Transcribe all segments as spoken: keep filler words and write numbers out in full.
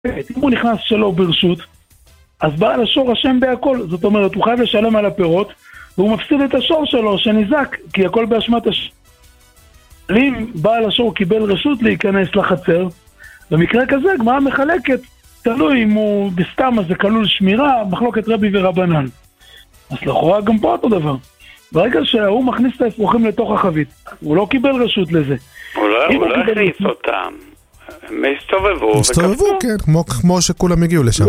אם הוא נכנס שלא ברשות, אז בעל השור אשם בהכל. זאת אומרת, הוא חייב לשלם על הפירות, והוא מפסיד את השור שלו שניזק, כי הכל באשמת השור. אם בעל השור קיבל רשות להיכנס לחצר, במקרה כזה, גמרא מחלקת, תלוי אם הוא בסתם, אז זה כלול שמירה, מחלוקת רבי ורבנן. אז לכאורה גם פה אותו דבר. ברגע שהוא מכניס את האפרוחים לתוך החבית, הוא לא קיבל רשות לזה. הוא לא הכניס אותם. הם הסתובבו. הסתובבו, כן, כמו שכולם הגיעו לשם.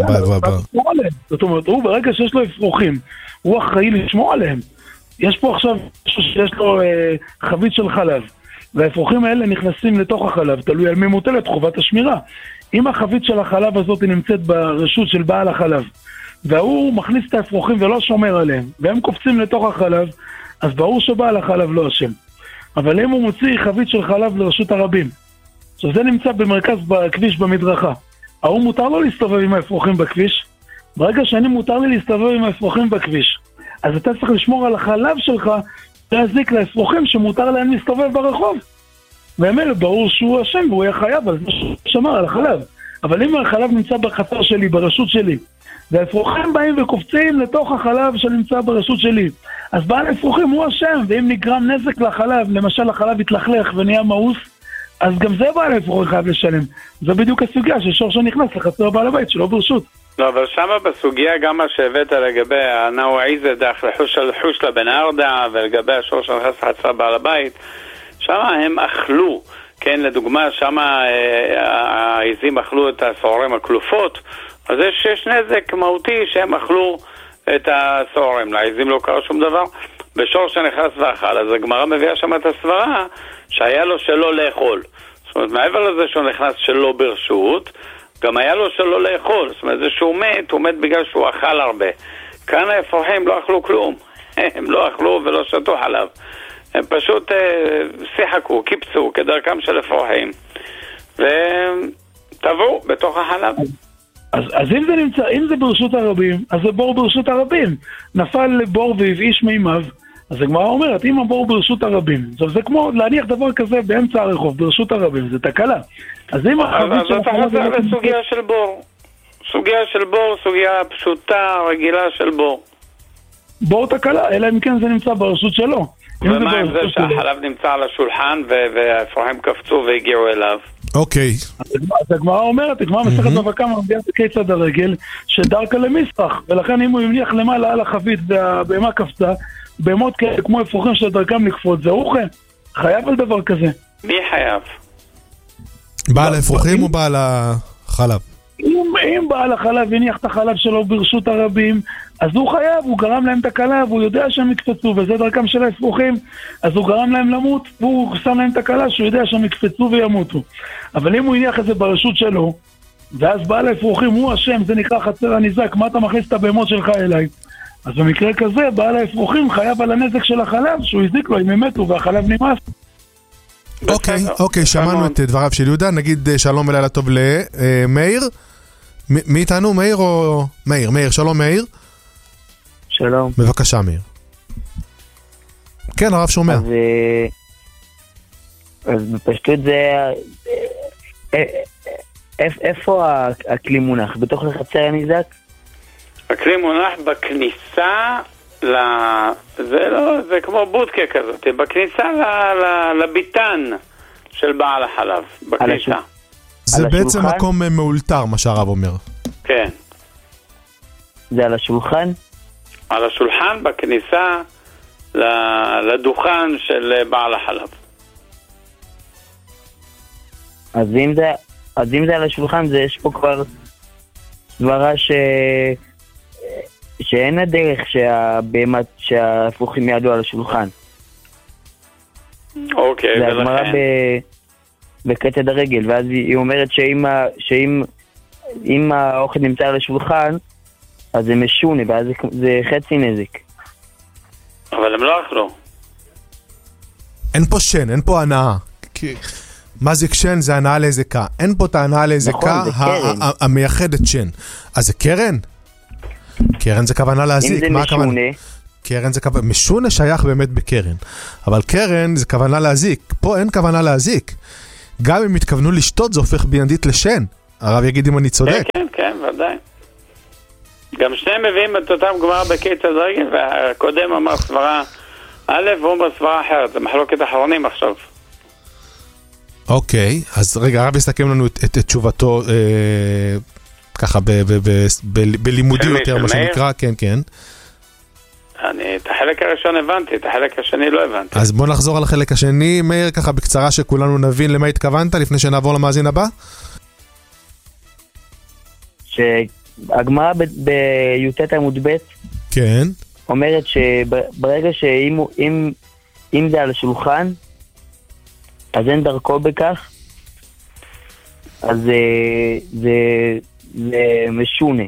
זאת אומרת, הוא ברגע שיש לו אפרוחים, הוא אחראי לשמור עליהם. יש פה עכשיו שיש לו חבית של חלב, והאפרוחים האלה נכנסים לתוך החלב, תלוי על מי מוטלת חובת השמירה. אם החבית של החלב הזאת נמצאת ברשות של בעל החלב, והוא מכניס את האפרוחים ולא שומר עליהם, והם קופצים לתוך החלב, אז ברור שבעל החלב לא אשם. אבל אם הוא מוציא חבית של חלב לרשות הרבים, שזה נמצא במרכז בכביש במדרכה, ההוא מותר לו להסתובב עם האפרוחים בכביש, ברגע שאני מותר לי להסתובב עם האפרוחים בכביש, אז אתה צריך לשמור על החלב שלך, להזיק לאפרוחים שמותר להם להסתובב ברחוב. באמת, ברור שהוא אשם והוא יהיה חייב, אז שמר על החלב. אבל אם החלב נמצא בחצר שלי, ברשות שלי, והאפרוחים באים וקופצים לתוך החלב שנמצא ברשות שלי, אז בעל האפרוחים הוא אשם, ואם נגרם נזק לחלב, למשל החלב יתלכלך ונהיה מאוס, אז גם זה בעל האפרוחים חייב לשלם. זה בדיוק הסוגיה של שור שנכנס לחצר בעל הבית שלא ברשות. לא, אבל שמה בסוגיה גם מה שהבאת לגבי הנאו עיזה דרך לחוש על חוש לבן ארדה, ולגבי השור שנכנס לחצר בעל הבית, שמה הם אכלו, כן, לדוגמה, שמה אה, העיזים אכלו את הסעורים הכלופות, אז יש, יש נזק מהותי שהם אכלו את הסעורים, לעיזים לא קרה שום דבר. בשור שנכנס ואכל, אז הגמרא מביאה שם את הסברה שהיה לו שלא לאכול. זאת אומרת, מעבר לזה שהוא נכנס שלא ברשות, גם היה לו שלא לאכול. זאת אומרת, זה שהוא מת, הוא מת בגלל שהוא אכל הרבה. כאן האפרוחים לא אכלו כלום. הם לא אכלו ולא שתו חלב. הם פשוט אה, שיחקו, קיפצו כדרכם של אפרוחים. וטבעו בתוך החלב. אז, אז אם זה נמצא, אם זה ברשות הרבים, אז זה בור ברשות הרבים. נפל בור והבאיש מימיו, אז הגמרא אומרת, אם הבור ברשות הרבים, עכשיו זה כמו להניח דבר כזה באמצע הרחוב, ברשות הרבים, זה תקלה. אז אם החבית של החלב... אז זה סוגיה של בור. סוגיה של בור, סוגיה פשוטה, רגילה של בור. בור תקלה, אלא אם כן זה נמצא ברשות שלו. ומה עם זה שהחלב נמצא על השולחן והאפרוחים קפצו והגיעו אליו? אוקיי. אז הגמרא אומרת, הגמרא מסכת בבא קמא מביאה כיצד הרגל, שדרכה למסרח, ולכן אם הוא המליח למעלה על החבית והבהמה קפצה, בהמות כמו אפרוחים של דרכם לקפות, זה אוכל. חייב על דבר כזה. מי חייב? בעל האפרוחים או בעל החלב? אם, אם בעל החלב הניח את החלב שלו ברשות הרבים, אז הוא חייב, הוא גרם להם את הקלה, והוא יודע שהם יקפצו, וזה דרכם של האפרוחים, אז הוא גרם להם למות, והוא שם להם את הקלה, שהוא יודע שהם יקפצו וימותו. אבל אם הוא הניח את זה ברשות שלו, ואז בעל האפרוחים הוא השם, זה נקרא חצר הניזק, מה אתה מכניס את הבהמות שלך אליי? אז במקרה כזה, בעל האפרוחים חייב על הנזק של החלב, שהוא הזיק לו אם הם מתו, והחלב נמאס. אוקיי, אוקיי, שמענו את דבריו של יהודה, נגיד שלום ולילה טוב למאיר. מי איתנו, מאיר או... מאיר, מאיר, שלום מאיר. שלום. בבקשה מאיר. כן, הרב שומע. אז, אז בפשטות זה... איפה הכלי מונח? בתוך החצר הניזק? הכלי מונח בכניסה ל... זה לא, זה כמו בודקה כזאת, בכניסה ל... ל... לביתן של בעל החלב, בכניסה. זה בעצם מקום מאולתר, מה שהרב אומר. כן. זה על השולחן? על השולחן, בכניסה לדוכן של בעל החלב. אז אם זה, אז אם זה על השולחן, זה יש פה כבר סברה ש... שאין הדרך שהבהמת, שהאפרוחים יעדו על השולחן. אוקיי, זה הגמרא ב... בקטע הרגל, ואז היא אומרת שאם, שאם אם האוכל נמצא על השולחן, אז זה משונה, ואז זה, זה חצי נזק. אבל הם לא אכלו. אין פה שן, אין פה הנאה. כי... מה זה שן? זה הנאה להזקה. אין פה את ההנאה להזקה נכון, המייחדת שן. אז זה קרן? קרן זה כוונה להזיק. אם זה מה משונה... הכוונה? קרן זה כוונה... משונה שייך באמת בקרן. אבל קרן זה כוונה להזיק. פה אין כוונה להזיק. גם אם התכוונו לשתות זה הופך בינדית לשן. הרב יגיד אם אני צודק. כן, כן, כן, ודאי. גם שניהם מביאים את אותם גמרא בקטע דרגל, והקודם אמר סברה א' והוא אומר סברה אחרת, זה מחלוקת אחרונים עכשיו. אוקיי, אז רגע, הרב יסתכם לנו את, את, את תשובתו אה, ככה ב, ב, ב, ב, בלימודי יותר, מה שנקרא, כן, כן. אני את החלק הראשון הבנתי, את החלק השני לא הבנתי. אז בוא נחזור על החלק השני, מאיר, ככה בקצרה שכולנו נבין למה התכוונת, לפני שנעבור למאזין הבא. שהגמרא בי"ט עמוד ב' כן. אומרת שברגע שאם אם, אם זה על השולחן, אז אין דרכו בכך, אז זה, זה, זה משונה.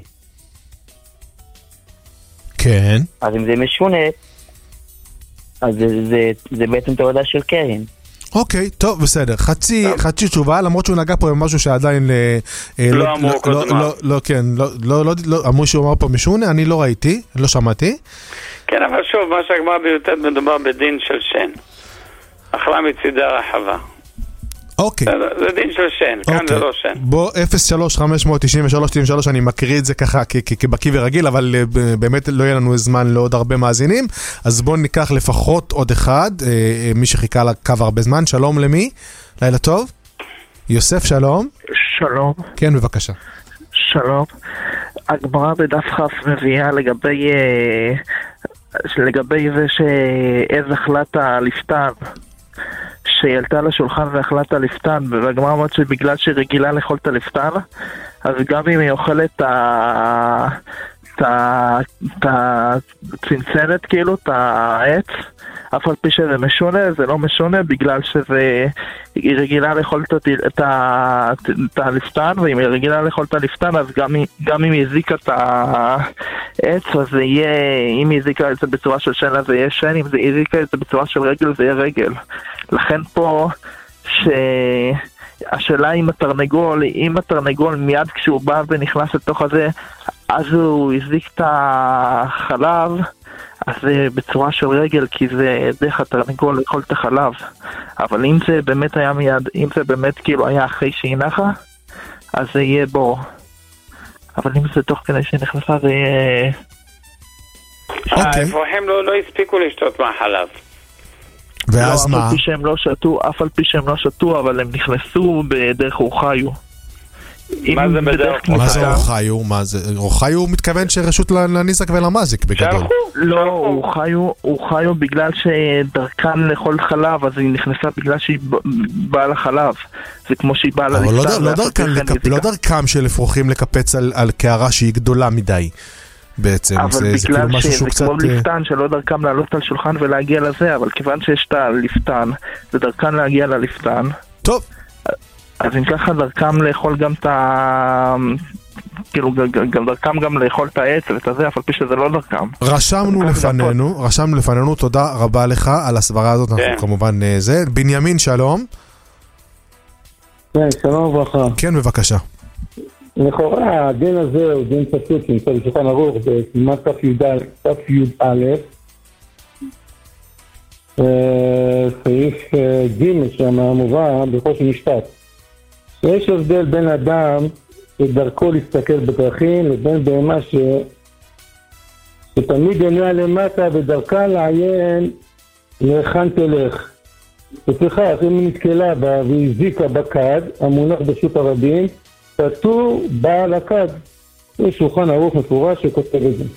כן. אז אם זה משונה, אז זה, זה, זה בעצם תורדה של קרן. אוקיי, טוב, בסדר. חצי, חצי תשובה, למרות שהוא נגע פה במשהו שעדיין לא אמרו קודם. לא, כן, לא, לא, אמרו שהוא אמר פה משונה, אני לא ראיתי, לא שמעתי. כן, אבל שוב, מה שהגמרא בי"ט מדובר בדין של שן. אכלה מצידה רחבה. אוקיי. זה דין של שן, כאן זה לא שן. בוא, אפס שלוש חמש תשע שלוש תשע שלוש, אני מקריא את זה ככה כבקי ורגיל, אבל באמת לא יהיה לנו זמן לעוד הרבה מאזינים, אז בוא ניקח לפחות עוד אחד, מי שחיכה על הקו הרבה זמן. שלום למי? לילה טוב. יוסף, שלום. שלום. כן, בבקשה. שלום. הגמרא בדף כ' מביאה לגבי לגבי זה שאיזה החלט הלפתן שהיא עלתה לשולחן ואכלת הלפתן, והגמרא אומרת שבגלל שהיא רגילה לאכול את הלפתן, אז גם אם היא אוכלת את הצנצנת, כאילו, את העץ, אף על פי שזה משונה, זה לא משונה, בגלל שהיא רגילה לאכול את הלפתן, ואם היא רגילה לאכול את הלפתן, אז גם אם היא הזיקה את העץ, אז זה יהיה, אם היא הזיקה את זה בצורה של שן, אז זה יהיה שן, אם היא הזיקה את זה בצורה של רגל, זה יהיה רגל. לכן פה, שהשאלה אם התרנגול, אם התרנגול מיד כשהוא בא ונכנס לתוך הזה, אז הוא הזיק את החלב, אז זה בצורה של רגל, כי זה דרך התרנגול לאכול את החלב. אבל אם זה באמת היה מיד, אם זה באמת כאילו היה אחרי שהיא נחה, אז זה יהיה בור. אבל אם זה תוך כדי שהיא נכנסה, זה יהיה... האפרוחים לא הספיקו לשתות מהחלב. ואז מה? אף על פי שהם לא שתו, אף על פי שהם לא שתו, אבל הם נכנסו בדרך אורחיו. מה זה בדרך? מה זה אורחיו? מה זה? אורחיו מתכוון שרשות לניזק ולמזיק בגדול. לא, אורחיו בגלל שדרכן לאכול חלב, אז היא נכנסה בגלל שהיא באה לחלב. זה כמו שהיא באה ללפתן. אבל לא דרכם של אפרוחים לקפץ על קערה שהיא גדולה מדי. בעצם, אבל זה, בגלל זה כאילו משהו שהוא שזה קצת... כמו לפתן שלא דרכם לעלות על שולחן ולהגיע לזה, אבל כיוון שיש את הלפתן, זה דרכם להגיע ללפתן. טוב. אז אם ככה דרכם לאכול גם את ה... כאילו, גם דרכם גם לאכול את העץ ואת הזה, אף על פי שזה לא דרכם. רשמנו לפנינו, רשמנו לפנינו, תודה רבה לך על הסברה הזאת, אנחנו כמובן זה. בנימין, שלום. כן, שלום וברכה. כן, בבקשה. לכאורה, הדין הזה הוא דין פשוט שנמצא בשולחן ערוך בסימן ת"י סעיף ג' שם מובא בחוש משפט. יש הבדל בין אדם שדרכו להסתכל בדרכים לבין בהמה ש... שתמיד עיניה למטה ודרכה לעיין להיכן תלך. וצריכה, אם היא נתקלה בה והזיקה בכד המונח בשו"ת הרבים, כתוב בעל הכד. יש שולחן ערוך מפורש שכותב את זה.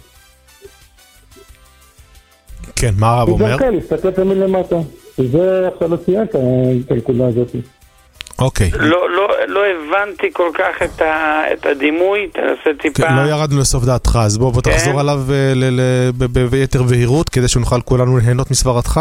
כן, מה הרב אומר? ודרכה להסתכל תמיד למטה. וזה עכשיו לא ציינת את הנקודה הזאת. אוקיי. לא, לא, לא הבנתי כל כך את, ה, את הדימוי, תנסה טיפה... כן, לא ירדנו לסוף דעתך, אז בוא, בוא כן. תחזור עליו ביתר בהירות, כדי שנוכל כולנו ליהנות מסברתך.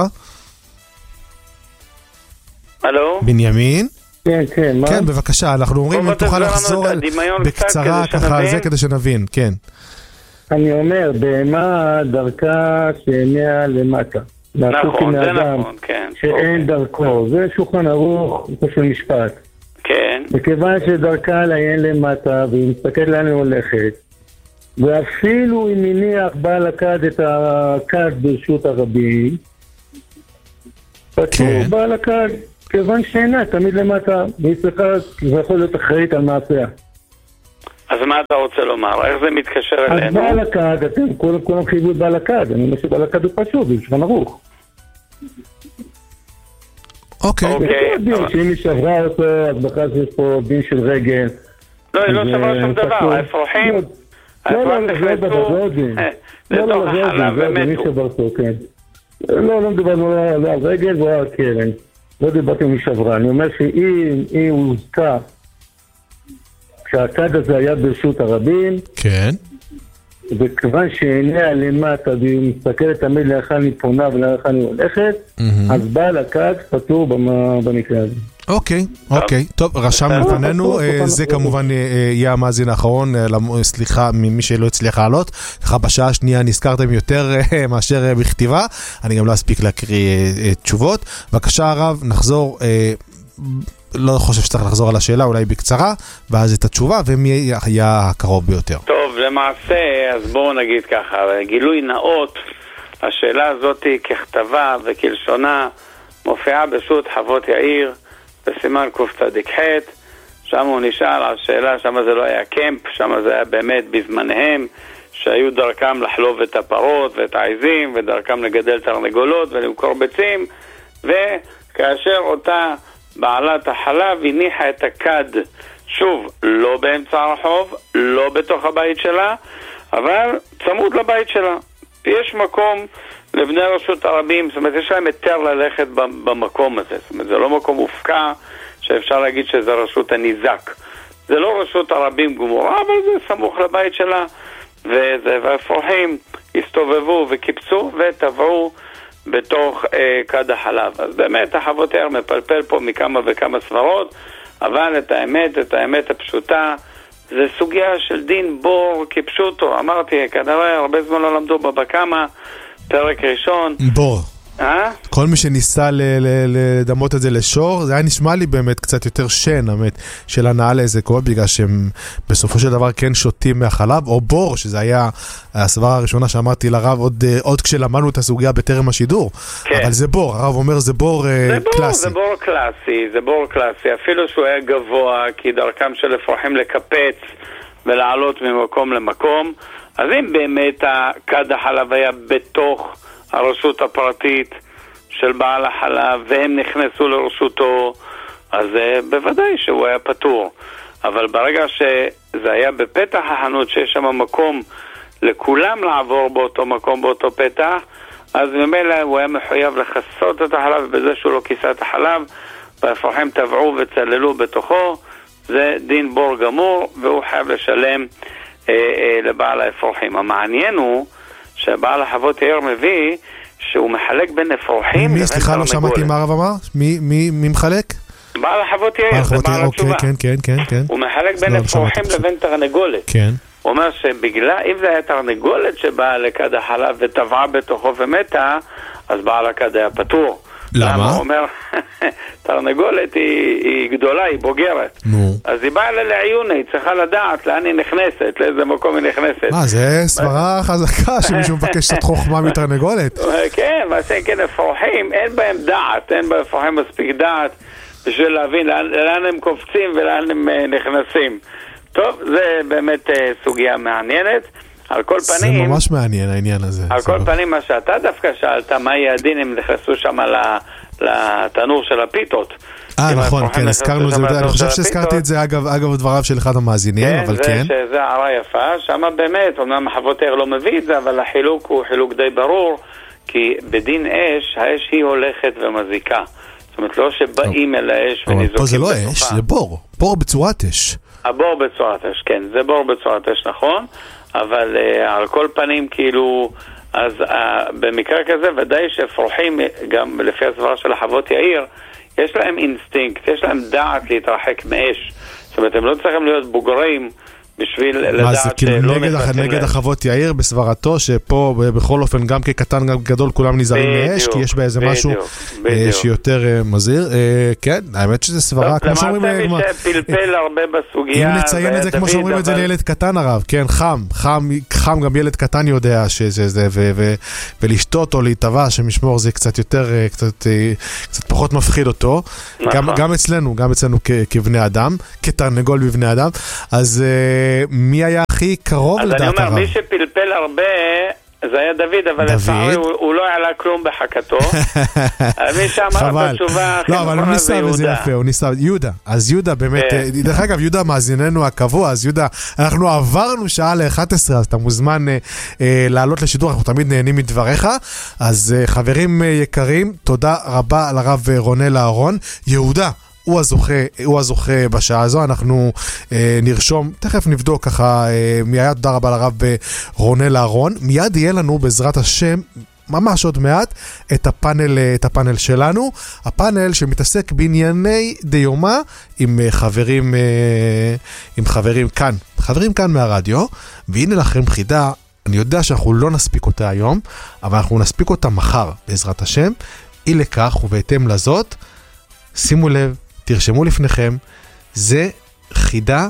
הלו? בנימין? כן, כן, מה? כן, בבקשה, אנחנו אומרים אם תוכל לחזור על... בקצרה ככה על זה כדי שנבין, כן. אני אומר, בהמה דרכה שעיניה למטה. נכון, זה נכון, כן. שאין דרכו, זה שולחן ערוך של משפט. כן. מכיוון שדרכה לעיין למטה, והיא מסתכלת לאן היא הולכת, ואפילו אם מניח בעל הכד את הכד ברשות הרבים, פתור בעל הכד, כיוון שאינה תמיד למטה, והיא צריכה, זה יכול להיות אחראית על מעשיה. אז מה אתה רוצה לומר? איך זה מתקשר אז אלינו? בעל הכד, אתם כולם כולם חייבו את בעל הכד, אני אומר שבעל הכד הוא פשוט, זה שולחן ערוך. אוקיי. אוקיי. שאם היא שברה אותו, אז בכלל יש פה דין של רגל. לא, היא לא שברה שום דבר, האפרוחים... לא, לא, לא, זה עוד דבר, זה עוד דין. לא, לא, זה עוד דין, זה עוד דין, מי שברתו, כן. לא, לא מדברנו על רגל ולא על קרן. לא דיברתי מי שברה. אני אומר שאם היא הוזכה כשהכד הזה היה ברשות הרבים, כן. וכיוון שעיניה למטה והיא מסתכלת תמיד לאיך אני פונה ולאיך אני הולכת, אז בעל הכד פטור במקרה הזה. אוקיי, אוקיי. טוב, רשם לפנינו, זה כמובן יהיה המאזין האחרון, סליחה ממי שלא הצליח לעלות, ככה בשעה השנייה נזכרתם יותר מאשר בכתיבה, אני גם לא אספיק להקריא תשובות. בבקשה הרב, נחזור, לא חושב שצריך לחזור על השאלה, אולי בקצרה, ואז את התשובה, ומי היה הקרוב ביותר. טוב, למעשה, אז בואו נגיד ככה, גילוי נאות, השאלה הזאת ככתבה וכלשונה מופיעה בשו"ת חוות יאיר, בסימן קצ"ח, שם הוא נשאל על שאלה, שם זה לא היה קמפ, שם זה היה באמת בזמניהם, שהיו דרכם לחלוב את הפרות ואת העזים, ודרכם לגדל תרנגולות ולמכור ביצים, וכאשר אותה בעלת החלב הניחה את הכד, שוב, לא באמצע הרחוב, לא בתוך הבית שלה, אבל צמוד לבית שלה. יש מקום לבני רשות הרבים, זאת אומרת, יש להם היתר ללכת במקום הזה. זאת אומרת, זה לא מקום מופקע שאפשר להגיד שזה רשות הניזק. זה לא רשות הרבים גמורה, אבל זה סמוך לבית שלה, וזה, והאפרוחים הסתובבו וקיפצו וטבעו בתוך אה, כד החלב. אז באמת החוות יאיר מפלפל פה מכמה וכמה סברות, אבל את האמת, את האמת הפשוטה, זה סוגיה של דין בור כפשוטו. אמרתי, כנראה הרבה זמן לא למדו בבא קמא, פרק ראשון. בור. אה? כל מי שניסה לדמות את זה לשור, זה היה נשמע לי באמת קצת יותר שן, האמת, של הנאה לאיזה קול, בגלל שהם בסופו של דבר כן שותים מהחלב, או בור, שזה היה הסברה הראשונה שאמרתי לרב עוד, עוד כשלמדנו את הסוגיה בטרם השידור. כן. אבל זה בור, הרב אומר זה בור זה קלאסי. זה בור קלאסי, זה בור קלאסי, אפילו שהוא היה גבוה, כי דרכם של אפרוחים לקפץ ולעלות ממקום למקום, אז אם באמת הכד החלב היה בתוך הרשות הפרטית של בעל החלב, והם נכנסו לרשותו, אז בוודאי שהוא היה פטור. אבל ברגע שזה היה בפתח החנות, שיש שם מקום לכולם לעבור באותו מקום, באותו פתח, אז ממילא הוא היה מחויב לחסות את החלב, בזה שהוא לא כיסה את החלב, והאפרוחים טבעו וצללו בתוכו, זה דין בור גמור, והוא חייב לשלם אה, אה, לבעל האפרוחים. המעניין הוא שבעל החוות יאיר מביא שהוא מחלק בין אפרוחים מי, סליחה, לא שמעתי מה הרב אמר? מי, מי, מי מחלק? בעל החוות יאיר, זה בעל התשובה. כן, כן, כן, כן. הוא מחלק בין אפרוחים לבין תרנגולת. כן. הוא אומר שבגלל, אם זה היה תרנגולת שבאה לכד החלב וטבעה בתוכו ומתה, אז בעל הכד היה פטור. למה? הוא אומר, תרנגולת היא, היא גדולה, היא בוגרת. נו. אז היא באה לעיון, היא צריכה לדעת לאן היא נכנסת, לאיזה מקום היא נכנסת. מה, זה סברה חזקה שמישהו מבקש קצת חוכמה מתרנגולת? כן, מה כן, אפרוחים, אין בהם דעת, אין בהם אפרוחים מספיק דעת, בשביל להבין לאן, לאן הם קופצים ולאן הם נכנסים. טוב, זה באמת סוגיה מעניינת. על כל פנים... זה ממש מעניין העניין הזה. על כל פנים, מה שאתה דווקא שאלת, מה יהיה הדין אם נכנסו שם לתנור של הפיתות. אה, נכון, כן, הזכרנו את זה. אני חושב שהזכרתי את זה אגב דבריו של אחד המאזינים, אבל כן. זה הערה יפה, שם באמת, אומנם חוות יאיר לא מביא את זה, אבל החילוק הוא חילוק די ברור, כי בדין אש, האש היא הולכת ומזיקה. זאת אומרת, לא שבאים אל האש ונזוקים בתוכה. פה זה לא אש, זה בור. בור בצורת אש. הבור בצורת אש, כן, זה בור בצורת אש, נכון. אבל uh, על כל פנים, כאילו, אז uh, במקרה כזה, ודאי שאפרוחים, גם לפי הסברה של החוות יאיר, יש להם אינסטינקט, יש להם דעת להתרחק מאש. זאת אומרת, הם לא צריכים להיות בוגרים בשביל לדעת מה זה, כאילו נגד החוות יאיר בסברתו, שפה בכל אופן גם כקטן גם גדול כולם נזהרים מאש, כי יש בה איזה משהו שיותר מזהיר. כן, האמת שזה סברה, כמו שאומרים, למעשה מי שפלפל הרבה בסוגיה, אם נציין את זה כמו שאומרים את זה לילד קטן הרב, כן, חם, חם גם ילד קטן יודע שזה, ולשתות או להתאבע שמשמור זה קצת יותר, קצת פחות מפחיד אותו, גם אצלנו, גם אצלנו כבני אדם, כתרנגול בבני אדם, אז מי היה הכי קרוב לדעת הרב? אז אני אומר, מי שפלפל הרבה זה היה דוד, אבל לצערי הוא, הוא לא עלה כלום בחכתו. מי שאמר בתשובה לא, אבל הוא ניסה וזה יפה, הוא ניסה, יהודה, אז יהודה באמת, דרך אגב, יהודה מאזיננו הקבוע, אז יהודה, אנחנו עברנו שעה ל-אחת עשרה, אז אתה מוזמן אה, לעלות לשידור, אנחנו תמיד נהנים מדבריך, אז אה, חברים אה, יקרים, תודה רבה לרב רונל אהרון. יהודה, הוא הזוכה, הוא הזוכה בשעה הזו, אנחנו אה, נרשום, תכף נבדוק ככה, אה, מיד תודה רבה לרב רונל אהרון, מיד יהיה לנו בעזרת השם, ממש עוד מעט, את הפאנל, את הפאנל שלנו, הפאנל שמתעסק בענייני דיומה, עם חברים, אה, עם חברים כאן, חברים כאן מהרדיו, והנה לכם חידה, אני יודע שאנחנו לא נספיק אותה היום, אבל אנחנו נספיק אותה מחר, בעזרת השם, אי לכך ובהתאם לזאת, שימו לב, תרשמו לפניכם, זה חידה,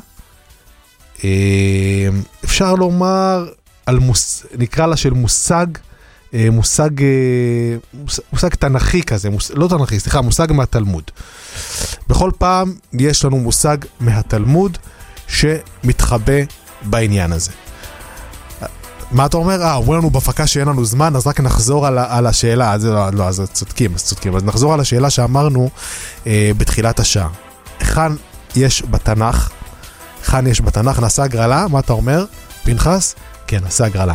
אפשר לומר, על מוס, נקרא לה של מושג, מושג, מושג תנכי כזה, מוס, לא תנכי, סליחה, מושג מהתלמוד. בכל פעם יש לנו מושג מהתלמוד שמתחבא בעניין הזה. מה אתה אומר? אה, אומרים לנו בפקה שאין לנו זמן, אז רק נחזור על, על השאלה, אז לא, לא, אז צודקים, אז צודקים, אז נחזור על השאלה שאמרנו אה, בתחילת השעה. היכן יש בתנ"ך, היכן יש בתנ"ך, נעשה הגרלה, מה אתה אומר? פנחס? כן, נעשה הגרלה.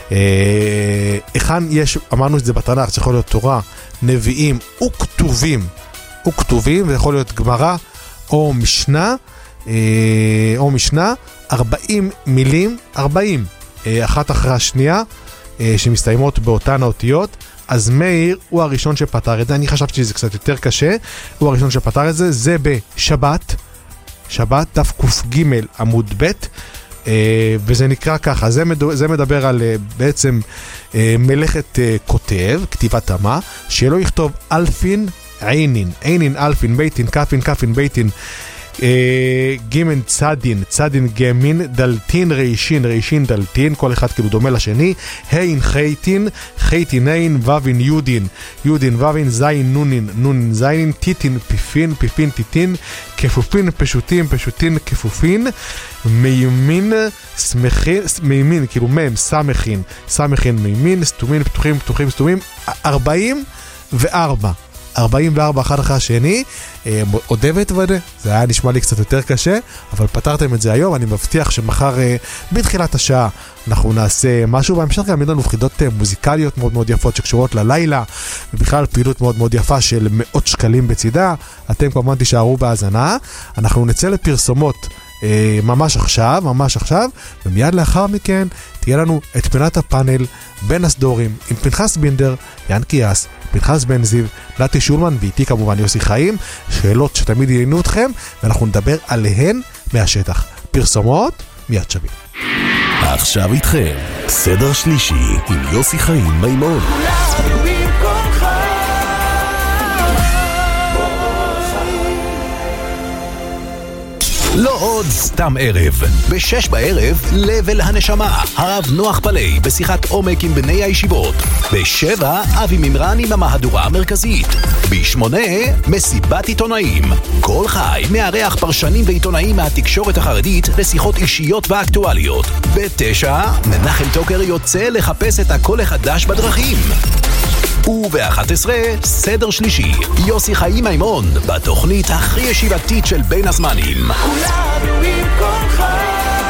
היכן יש, אמרנו את זה בתנ"ך, שיכול להיות תורה, נביאים וכתובים, וכתובים, ויכול להיות גמרא או משנה, אה, או משנה, ארבעים מילים, ארבעים. אחת אחרי השנייה, שמסתיימות באותן האותיות, אז מאיר הוא הראשון שפתר את זה, אני חשבתי שזה קצת יותר קשה, הוא הראשון שפתר את זה, זה בשבת, שבת, דף ק"ג עמוד ב', וזה נקרא ככה, זה, מדבר, זה מדבר על בעצם מלאכת כותב, כתיבת אמה, שלא יכתוב אלפין עינין, עינין אלפין, ביתין, כפין, כפין, ביתין, גימן צדין, צדין גמין, דלתין רישין, רישין דלתין, כל אחד כאילו דומה לשני, הין חייטין, חייטין הין, ווין יודין, יודין ווין, זין נונין, נונין זין, טיטין פיפין, פיפין טיטין, כפופין פשוטין, פשוטין כפופין, מימין סמכין, מימין כאילו מם, סמכין, סמכין מימין, סתומים פתוחים, פתוחים סתומים, ארבעים וארבע. ארבעים וארבע אחד אחרי השני, עודה ותוודה, זה היה נשמע לי קצת יותר קשה, אבל פתרתם את זה היום, אני מבטיח שמחר בתחילת השעה אנחנו נעשה משהו, בהמשך גם יהיו לנו חידות מוזיקליות מאוד מאוד יפות שקשורות ללילה, ובכלל פעילות מאוד מאוד יפה של מאות שקלים בצידה, אתם כמובן תישארו בהאזנה, אנחנו נצא לפרסומות ממש עכשיו, ממש עכשיו, ומיד לאחר מכן תהיה לנו את פינת הפאנל בין הסדורים עם פנחס בינדר, יען קיאס, פנחס בן זיו, נתי שולמן ואיתי כמובן יוסי חיים, שאלות שתמיד יינו אתכם ואנחנו נדבר עליהן מהשטח. פרסומות מיד שווים. עכשיו איתכם, סדר שלישי עם יוסי חיים מימון. לא עוד סתם ערב. בשש בערב, לבל הנשמה. הרב נוח פלאי בשיחת עומק עם בני הישיבות. בשבע, אבי ממרן עם המהדורה המרכזית. בשמונה, מסיבת עיתונאים. כל חי מארח פרשנים ועיתונאים מהתקשורת החרדית לשיחות אישיות ואקטואליות. בתשע, מנחם טוקר יוצא לחפש את הקול החדש בדרכים. וב-אחת עשרה, סדר שלישי, יוסי חיים מימון, בתוכנית הכי ישיבתית של בין הזמנים. כולנו עם כל חי.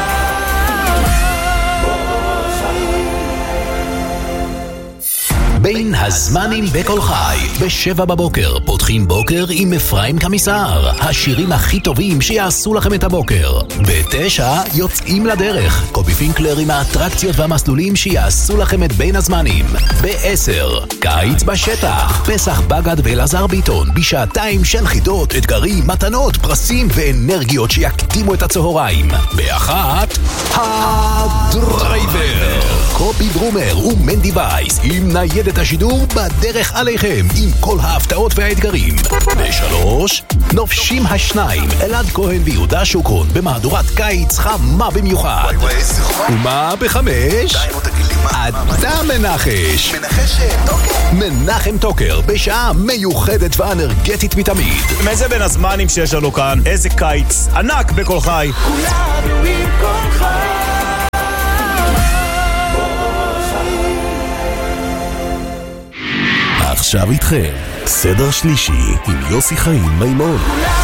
בין הזמנים בכל חי, בשבע בבוקר פותחים בוקר עם אפרים קמיסר, השירים הכי טובים שיעשו לכם את הבוקר. בתשע יוצאים לדרך, קובי פינקלר עם האטרקציות והמסלולים שיעשו לכם את בין הזמנים. בעשר, קיץ בשטח, פסח בגד ואלעזר ביטון, בשעתיים של חידות, אתגרים, מתנות, פרסים ואנרגיות שיקדימו את הצהריים. באחת, הדרייבר, קופי ברומר ומנדי וייס עם ניידת השידור בדרך עליכם עם כל ההפתעות והאתגרים. בשלוש, נופשים השניים אלעד כהן ויהודה שוקרון במהדורת קיץ חמה במיוחד. ומה בחמש? אתה מנחש. מנחם טוקר בשעה מיוחדת ואנרגטית מתמיד. איזה בין הזמנים שיש לנו כאן, איזה קיץ ענק בכל חי. כולנו עם כל חי. עכשיו איתכם סדר שלישי עם יוסי חיים מימון.